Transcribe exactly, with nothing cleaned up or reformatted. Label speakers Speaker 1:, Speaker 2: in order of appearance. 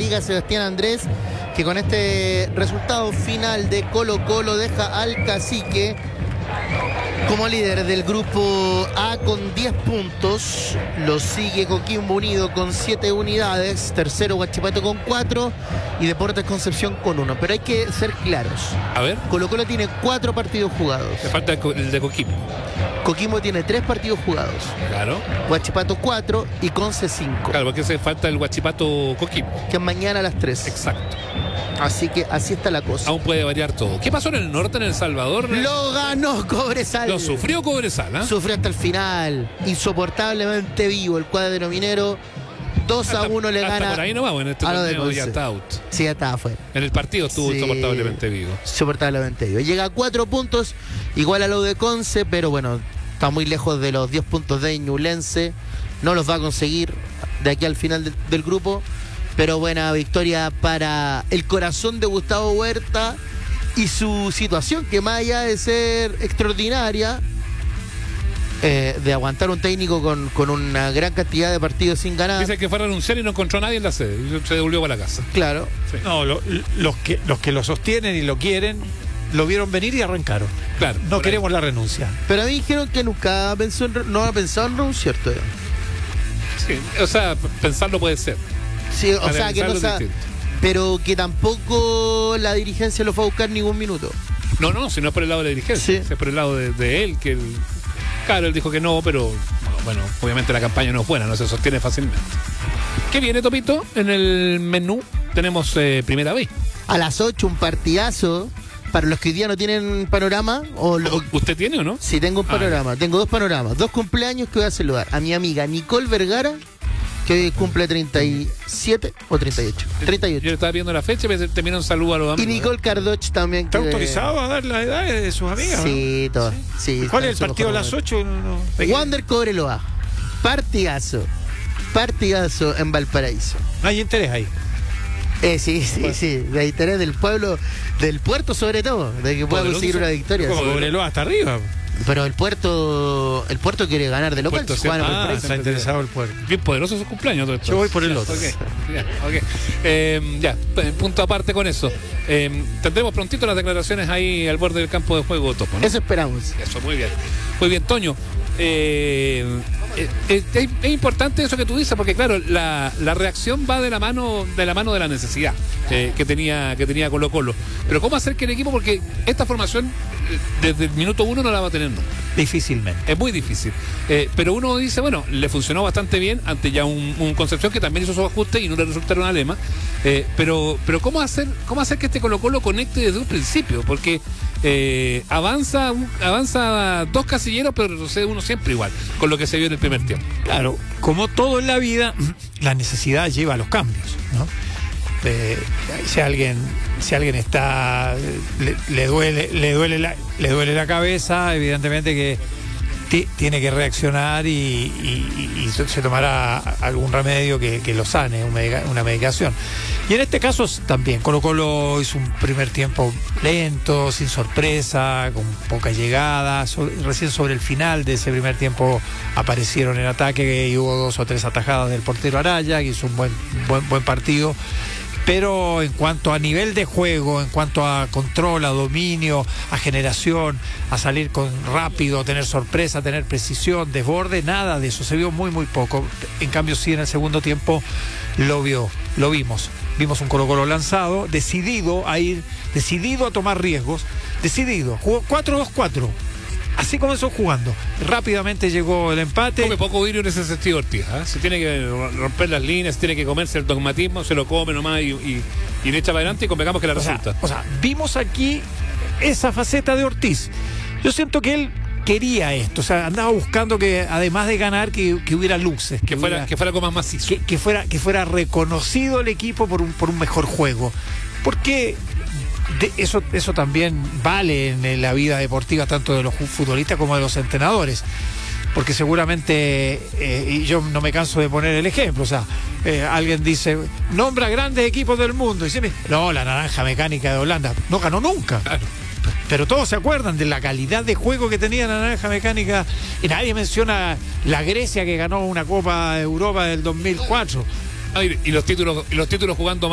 Speaker 1: Liga Sebastián Andrés, que con este resultado final de Colo-Colo deja al Cacique como líder del grupo A con diez puntos. Lo sigue Coquimbo Unido con siete unidades. Tercero Huachipato con cuatro. Y Deportes Concepción con uno. Pero hay que ser claros.
Speaker 2: A ver.
Speaker 1: Colo-Colo tiene cuatro partidos jugados.
Speaker 2: Le falta el, el de Coquimbo.
Speaker 1: Coquimbo tiene tres partidos jugados.
Speaker 2: Claro.
Speaker 1: Huachipato cuatro y Conce cinco.
Speaker 2: Claro, porque se falta el Huachipato Coquimbo.
Speaker 1: Que es mañana a las tres.
Speaker 2: Exacto.
Speaker 1: Así que así está la cosa.
Speaker 2: Aún puede variar todo. ¿Qué pasó en el norte, en El Salvador?
Speaker 1: Lo ganó Cobresal.
Speaker 2: Lo sufrió Cobresal, ¿eh?
Speaker 1: Sufrió hasta el final. Insoportablemente vivo el cuadro minero. dos a uno le
Speaker 2: hasta
Speaker 1: gana.
Speaker 2: Por ahí no vamos, en este torneo ya está out.
Speaker 1: Sí, ya está afuera.
Speaker 2: En el partido estuvo
Speaker 1: sí,
Speaker 2: insoportablemente vivo.
Speaker 1: Insoportablemente vivo. Llega a cuatro puntos, igual a lo de Conce, pero bueno, está muy lejos de los diez puntos de Ñublense. No los va a conseguir de aquí al final de, del grupo. Pero buena victoria para el corazón de Gustavo Huerta y su situación, que más allá de ser extraordinaria, eh, de aguantar un técnico con, con una gran cantidad de partidos sin ganar.
Speaker 2: Dice que fue a renunciar y no encontró a nadie en la sede. Se devolvió para la casa.
Speaker 1: Claro.
Speaker 3: Sí. No, lo, los, que, los que lo sostienen y lo quieren, lo vieron venir y arrancaron.
Speaker 2: Claro.
Speaker 3: No queremos ahí la renuncia.
Speaker 1: Pero a mí dijeron que nunca pensó en, no ha pensado en renunciar todavía.
Speaker 2: Sí, o sea, pensarlo puede ser.
Speaker 1: Sí, o sea, que no sabe, pero que tampoco la dirigencia lo fue a buscar ningún minuto.
Speaker 2: No, no, si no es por el lado de la dirigencia,
Speaker 1: sí.
Speaker 2: Es por el lado de, de él, que él, claro, él dijo que no, pero bueno, obviamente la campaña no es buena, no se sostiene fácilmente. ¿Qué viene, Topito? En el menú tenemos eh, Primera B.
Speaker 1: A las ocho, un partidazo. Para los que hoy día no tienen panorama. O lo...
Speaker 2: ¿Usted tiene o no?
Speaker 1: Sí, tengo un panorama. Ah, tengo dos panoramas. Dos cumpleaños que voy a saludar. A mi amiga Nicole Vergara, que hoy cumple treinta y siete o treinta y ocho. treinta y ocho.
Speaker 2: Yo estaba viendo la fecha y te envió un saludo a los amigos.
Speaker 1: Y Nicole Cardoch también.
Speaker 3: ¿Está
Speaker 1: que...
Speaker 3: autorizado a dar las edades de sus amigas?
Speaker 1: Sí,
Speaker 3: ¿no?
Speaker 1: todo. Sí. Sí,
Speaker 3: ¿cuál es el partido a las ocho? No, no.
Speaker 1: Wander Cobreloa. Partidazo. Partidazo en Valparaíso.
Speaker 3: No hay interés ahí.
Speaker 1: Eh, sí, sí, bueno. sí. De interés del pueblo, del puerto sobre todo, de que pueda conseguir una victoria.
Speaker 3: Como Cobreloa hasta arriba.
Speaker 1: Pero el puerto el puerto quiere ganar de local.
Speaker 2: Si
Speaker 3: ah, está interesado el puerto.
Speaker 2: Bien poderoso su cumpleaños. Todo esto.
Speaker 3: Yo voy por el otro.
Speaker 2: Okay. Ya, okay. eh, ya, punto aparte con eso. Eh, tendremos prontito las declaraciones ahí al borde del campo de juego, Topo, ¿no?
Speaker 1: Eso esperamos.
Speaker 2: Eso, muy bien. Muy bien, Toño. Eh, eh, es, es importante eso que tú dices, porque claro, la, la reacción va de la mano de la mano de la necesidad eh, que tenía que tenía Colo Colo. Pero cómo hacer que el equipo, porque esta formación desde el minuto uno no la va a tener nunca.
Speaker 3: Difícilmente.
Speaker 2: Es muy difícil. Eh, pero uno dice, bueno, le funcionó bastante bien ante ya un, un Concepción que también hizo su ajuste y no le resultaron a Lema. Eh, pero, pero cómo hacer, cómo hacer que este Colo Colo conecte desde un principio, porque eh, avanza, un, avanza dos casilleros, pero retrocede uno siempre igual, con lo que se vio en el primer tiempo.
Speaker 3: Claro, como todo en la vida, la necesidad lleva a los cambios, ¿no? Eh, si alguien si alguien está le, le duele le duele la, le duele la cabeza, evidentemente que t- tiene que reaccionar y, y, y se tomará algún remedio que, que lo sane, un medica, una medicación. Y en este caso también Colo Colo hizo un primer tiempo lento, sin sorpresa, con poca llegada. So, recién sobre el final de ese primer tiempo aparecieron en ataque y hubo dos o tres atajadas del portero Araya, que hizo un buen buen, buen partido. Pero en cuanto a nivel de juego, en cuanto a control, a dominio, a generación, a salir con rápido, tener sorpresa, tener precisión, desborde, nada de eso. Se vio muy, muy poco. En cambio, sí, en el segundo tiempo lo vio, lo vimos. Vimos un Colo Colo lanzado, decidido a ir, decidido a tomar riesgos, decidido. Jugó cuatro dos cuatro. Así comenzó jugando. Rápidamente llegó el empate.
Speaker 2: Come poco vidrio en ese sentido, Ortiz. ¿eh? Se tiene que romper las líneas, tiene que comerse el dogmatismo, se lo come nomás y, y, y le echa para adelante y convengamos que la
Speaker 3: o
Speaker 2: resulta.
Speaker 3: Sea, o sea, vimos aquí esa faceta de Ortiz. Yo siento que él quería esto, o sea, andaba buscando que además de ganar que, que hubiera luces, que,
Speaker 2: que fuera
Speaker 3: hubiera,
Speaker 2: que fuera algo más macizo,
Speaker 3: que, que fuera que fuera reconocido el equipo por un por un mejor juego. Porque de eso, eso también vale en la vida deportiva, tanto de los futbolistas como de los entrenadores. Porque seguramente, eh, y yo no me canso de poner el ejemplo, o sea, eh, alguien dice, nombra grandes equipos del mundo, y dice, no, la Naranja Mecánica de Holanda, no ganó nunca.
Speaker 2: Claro.
Speaker 3: Pero todos se acuerdan de la calidad de juego que tenía la Naranja Mecánica, y nadie menciona la Grecia que ganó una Copa de Europa del dos mil cuatro.
Speaker 2: Ah, y, y los títulos, y los títulos jugando